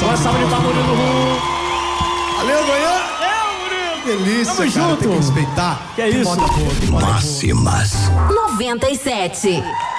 Uma salva de palmas, Murilo Ru. Valeu, Goiânia. Delícia, Tamo cara, junto. tem que respeitar. Que é isso? Máximas. 97.